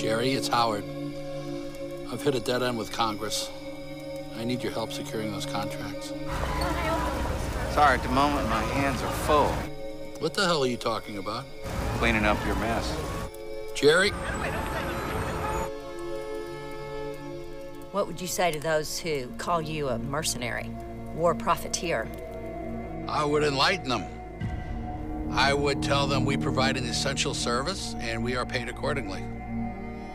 Jerry, it's Howard. I've hit a dead end with Congress. I need your help securing those contracts. Sorry, at the moment, my hands are full. What the hell are you talking about? Cleaning up your mess. Jerry? What would you say to those who call you a mercenary, war profiteer? I would enlighten them. I would tell them we provide an essential service and we are paid accordingly.